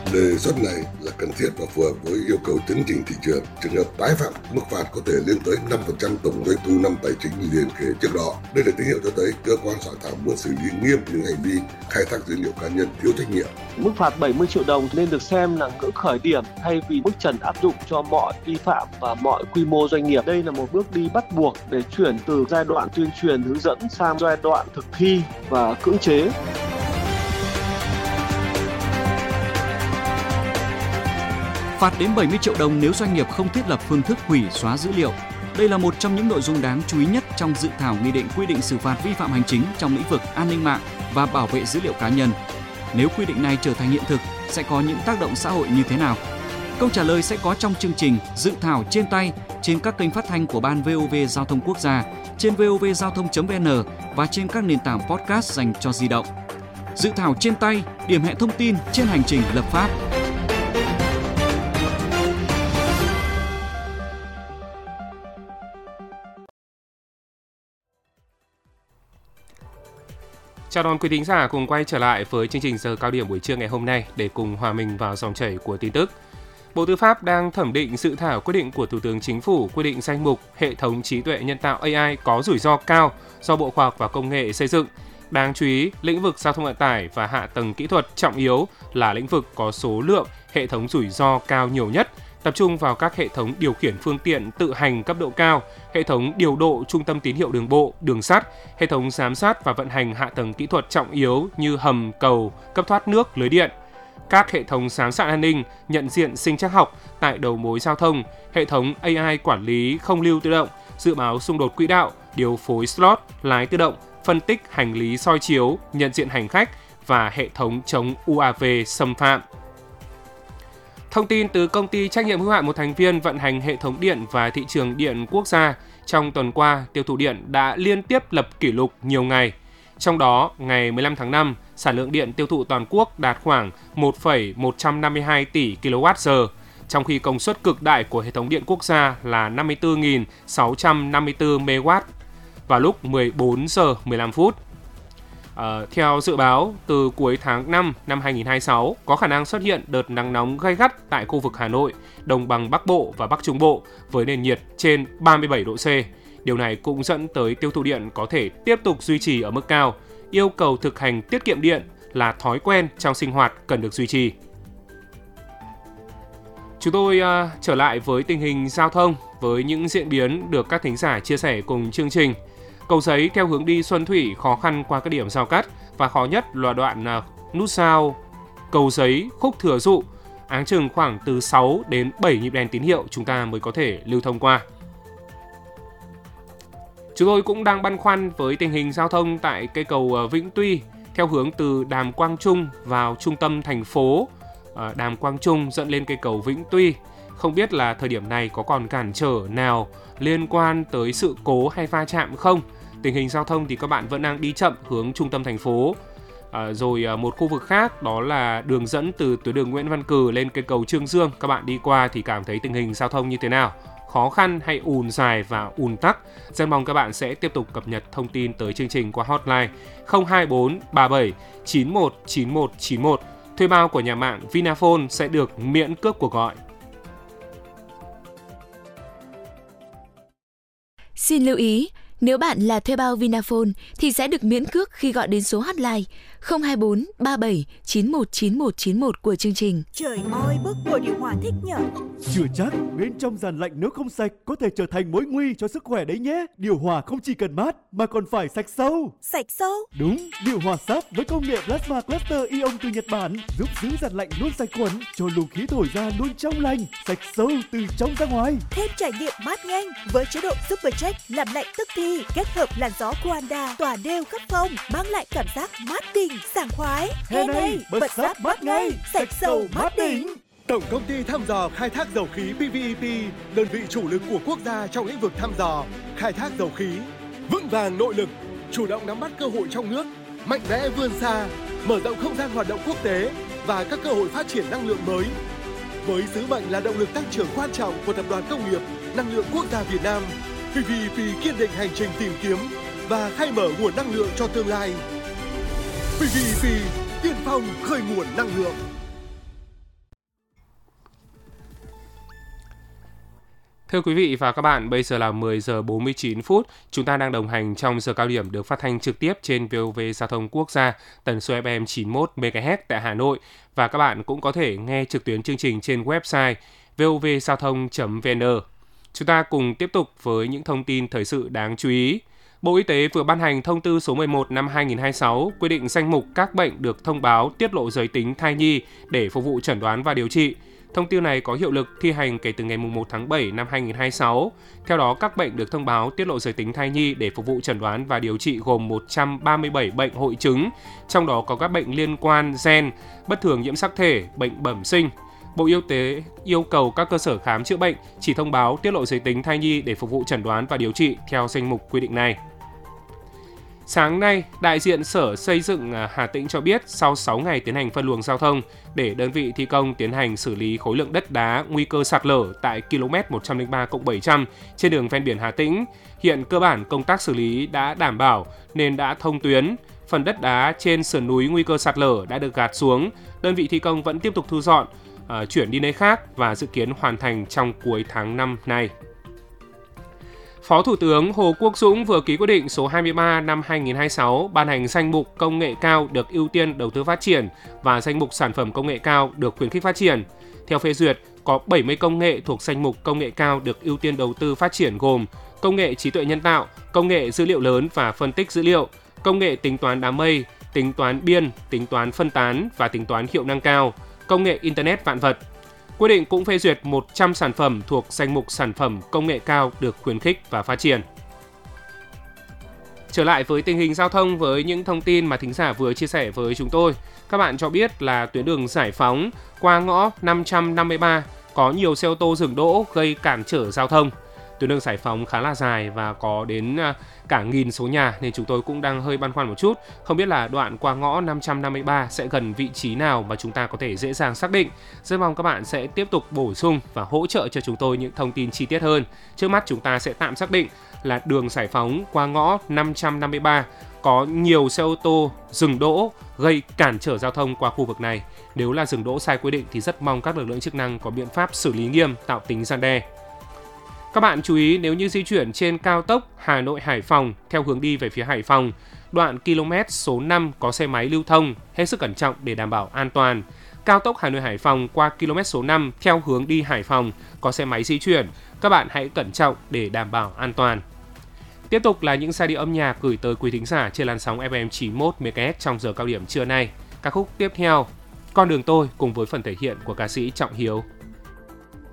Đề xuất này là cần thiết và phù hợp với yêu cầu chấn chỉnh thị trường. Trường hợp tái phạm, mức phạt có thể lên tới 5% tổng doanh thu năm tài chính liền kề trước đó. Đây là tín hiệu cho thấy cơ quan soạn thảo muốn xử lý nghiêm những hành vi khai thác dữ liệu cá nhân thiếu trách nhiệm. Mức phạt 70 triệu đồng nên được xem là ngưỡng khởi điểm thay vì mức trần áp dụng cho mọi vi phạm và mọi quy mô doanh nghiệp. Đây là một bước đi bắt buộc để chuyển từ giai đoạn tuyên truyền hướng dẫn sang giai đoạn thực thi và cưỡng chế. Phạt đến 70 triệu đồng nếu doanh nghiệp không thiết lập phương thức hủy xóa dữ liệu. Đây là một trong những nội dung đáng chú ý nhất trong dự thảo nghị định quy định xử phạt vi phạm hành chính trong lĩnh vực an ninh mạng và bảo vệ dữ liệu cá nhân. Nếu quy định này trở thành hiện thực, sẽ có những tác động xã hội như thế nào? Câu trả lời sẽ có trong chương trình Dự thảo trên tay trên các kênh phát thanh của Ban VOV Giao thông Quốc gia, trên vovgiao thông.vn và trên các nền tảng podcast dành cho di động. Dự thảo trên tay, điểm hẹn thông tin trên hành trình lập pháp. Chào đón quý thính giả cùng quay trở lại với chương trình giờ cao điểm buổi trưa ngày hôm nay để cùng hòa mình vào dòng chảy của tin tức. Bộ Tư pháp đang thẩm định dự thảo quyết định của Thủ tướng Chính phủ quy định danh mục hệ thống trí tuệ nhân tạo AI có rủi ro cao do Bộ Khoa học và Công nghệ xây dựng. Đáng chú ý, lĩnh vực giao thông vận tải và hạ tầng kỹ thuật trọng yếu là lĩnh vực có số lượng hệ thống rủi ro cao nhiều nhất, tập trung vào các hệ thống điều khiển phương tiện tự hành cấp độ cao, hệ thống điều độ trung tâm tín hiệu đường bộ, đường sắt, hệ thống giám sát và vận hành hạ tầng kỹ thuật trọng yếu như hầm, cầu, cấp thoát nước, lưới điện, các hệ thống giám sát an ninh, nhận diện sinh trắc học tại đầu mối giao thông, hệ thống AI quản lý không lưu tự động, dự báo xung đột quỹ đạo, điều phối slot, lái tự động, phân tích hành lý soi chiếu, nhận diện hành khách và hệ thống chống UAV xâm phạm. Thông tin từ công ty trách nhiệm hữu hạn một thành viên vận hành hệ thống điện và thị trường điện quốc gia, trong tuần qua, tiêu thụ điện đã liên tiếp lập kỷ lục nhiều ngày. Trong đó, ngày 15 tháng 5, sản lượng điện tiêu thụ toàn quốc đạt khoảng 1,152 tỷ kWh, trong khi công suất cực đại của hệ thống điện quốc gia là 54.654 MW vào lúc 14 giờ 15 phút. Theo dự báo, từ cuối tháng 5 năm 2026 có khả năng xuất hiện đợt nắng nóng gay gắt tại khu vực Hà Nội, Đồng bằng Bắc Bộ và Bắc Trung Bộ với nền nhiệt trên 37 độ C. Điều này cũng dẫn tới tiêu thụ điện có thể tiếp tục duy trì ở mức cao. Yêu cầu thực hành tiết kiệm điện là thói quen trong sinh hoạt cần được duy trì. Chúng tôi trở lại với tình hình giao thông với những diễn biến được các thính giả chia sẻ cùng chương trình. Cầu Giấy theo hướng đi Xuân Thủy khó khăn qua các điểm giao cắt và khó nhất là đoạn nút giao Cầu Giấy khúc Thừa Dụ, áng chừng khoảng từ 6 đến 7 nhịp đèn tín hiệu chúng ta mới có thể lưu thông qua. Chúng tôi cũng đang băn khoăn với tình hình giao thông tại cây cầu Vĩnh Tuy theo hướng từ Đàm Quang Trung vào trung tâm thành phố, Đàm Quang Trung dẫn lên cây cầu Vĩnh Tuy. Không biết là thời điểm này có còn cản trở nào liên quan tới sự cố hay va chạm không? Tình hình giao thông thì các bạn vẫn đang đi chậm hướng trung tâm thành phố. Rồi một khu vực khác đó là đường dẫn từ tuyến đường Nguyễn Văn Cừ lên cây cầu Trương Dương. Các bạn đi qua thì cảm thấy tình hình giao thông như thế nào? Khó khăn hay ùn dài và ùn tắc? Rất mong các bạn sẽ tiếp tục cập nhật thông tin tới chương trình qua hotline 024 37 91 91 91. Thuê bao của nhà mạng Vinaphone sẽ được miễn cước cuộc gọi. Xin lưu ý, nếu bạn là thuê bao Vinaphone thì sẽ được miễn cước khi gọi đến số hotline 024 37 91 91 91 của chương trình. Trời ơi, bức bộ điều hòa thích nhở. Chưa chắc, bên trong dàn lạnh nếu không sạch có thể trở thành mối nguy cho sức khỏe đấy nhé. Điều hòa không chỉ cần mát mà còn phải sạch sâu. Sạch sâu? Đúng, điều hòa sáp với công nghệ Plasma Cluster Ion từ Nhật Bản giúp giữ dàn lạnh luôn sạch khuẩn, cho luồng khí thổi ra luôn trong lành, sạch sâu từ trong ra ngoài. Thêm trải nghiệm mát nhanh với chế độ Supercheck làm lạnh tức thì, kết hợp làn gió Coanda tỏa đều khắp phòng, mang lại cảm giác mát đỉnh, sảng khoái. Hè này, bật sáp mát ngay, sạch sâu mát đỉnh. Tổng công ty thăm dò khai thác dầu khí PVEP, đơn vị chủ lực của quốc gia trong lĩnh vực thăm dò, khai thác dầu khí, vững vàng nội lực, chủ động nắm bắt cơ hội trong nước, mạnh mẽ vươn xa, mở rộng không gian hoạt động quốc tế và các cơ hội phát triển năng lượng mới. Với sứ mệnh là động lực tăng trưởng quan trọng của Tập đoàn Công nghiệp Năng lượng Quốc gia Việt Nam, PVEP kiên định hành trình tìm kiếm và khai mở nguồn năng lượng cho tương lai. PVEP tiên phong khơi nguồn năng lượng. Thưa quý vị và các bạn, bây giờ là 10 giờ 49 phút. Chúng ta đang đồng hành trong giờ cao điểm được phát thanh trực tiếp trên VOV Giao thông Quốc gia, tần số FM 91 MHz tại Hà Nội. Và các bạn cũng có thể nghe trực tuyến chương trình trên website vovgiao thông.vn. Chúng ta cùng tiếp tục với những thông tin thời sự đáng chú ý. Bộ Y tế vừa ban hành thông tư số 11 năm 2026 quy định danh mục các bệnh được thông báo tiết lộ giới tính thai nhi để phục vụ chẩn đoán và điều trị. Thông tư này có hiệu lực thi hành kể từ ngày 1 tháng 7 năm 2026. Theo đó, các bệnh được thông báo tiết lộ giới tính thai nhi để phục vụ chẩn đoán và điều trị gồm 137 bệnh hội chứng, trong đó có các bệnh liên quan gen, bất thường nhiễm sắc thể, bệnh bẩm sinh. Bộ Y tế yêu cầu các cơ sở khám chữa bệnh chỉ thông báo tiết lộ giới tính thai nhi để phục vụ chẩn đoán và điều trị theo danh mục quy định này. Sáng nay, đại diện Sở Xây dựng Hà Tĩnh cho biết sau 6 ngày tiến hành phân luồng giao thông để đơn vị thi công tiến hành xử lý khối lượng đất đá nguy cơ sạt lở tại km 103+700 trên đường ven biển Hà Tĩnh, hiện cơ bản công tác xử lý đã đảm bảo nên đã thông tuyến. Phần đất đá trên sườn núi nguy cơ sạt lở đã được gạt xuống, đơn vị thi công vẫn tiếp tục thu dọn, chuyển đi nơi khác và dự kiến hoàn thành trong cuối tháng 5 này. Phó Thủ tướng Hồ Quốc Dũng vừa ký quyết định số 23 năm 2026 ban hành danh mục công nghệ cao được ưu tiên đầu tư phát triển và danh mục sản phẩm công nghệ cao được khuyến khích phát triển. Theo phê duyệt, có 70 công nghệ thuộc danh mục công nghệ cao được ưu tiên đầu tư phát triển gồm công nghệ trí tuệ nhân tạo, công nghệ dữ liệu lớn và phân tích dữ liệu, công nghệ tính toán đám mây, tính toán biên, tính toán phân tán và tính toán hiệu năng cao, công nghệ Internet vạn vật. Quyết định cũng phê duyệt 100 sản phẩm thuộc danh mục sản phẩm công nghệ cao được khuyến khích và phát triển. Trở lại với tình hình giao thông với những thông tin mà thính giả vừa chia sẻ với chúng tôi. Các bạn cho biết là tuyến đường Giải Phóng qua ngõ 553 có nhiều xe ô tô dừng đỗ gây cản trở giao thông. Tuyến đường Giải Phóng khá là dài và có đến cả 1000 số nhà nên chúng tôi cũng đang hơi băn khoăn một chút. Không biết là đoạn qua ngõ 553 sẽ gần vị trí nào mà chúng ta có thể dễ dàng xác định. Rất mong các bạn sẽ tiếp tục bổ sung và hỗ trợ cho chúng tôi những thông tin chi tiết hơn. Trước mắt chúng ta sẽ tạm xác định là đường Giải Phóng qua ngõ 553 có nhiều xe ô tô dừng đỗ gây cản trở giao thông qua khu vực này. Nếu là dừng đỗ sai quy định thì rất mong các lực lượng chức năng có biện pháp xử lý nghiêm, tạo tính răn đe. Các bạn chú ý nếu như di chuyển trên cao tốc Hà Nội - Hải Phòng theo hướng đi về phía Hải Phòng, đoạn km số 5 có xe máy lưu thông, hết sức cẩn trọng để đảm bảo an toàn. Cao tốc Hà Nội - Hải Phòng qua km số 5 theo hướng đi Hải Phòng có xe máy di chuyển, các bạn hãy cẩn trọng để đảm bảo an toàn. Tiếp tục là những giai điệu âm nhạc gửi tới quý thính giả trên làn sóng FM 91 MHz trong giờ cao điểm trưa nay. Ca khúc tiếp theo, Con đường tôi cùng với phần thể hiện của ca sĩ Trọng Hiếu.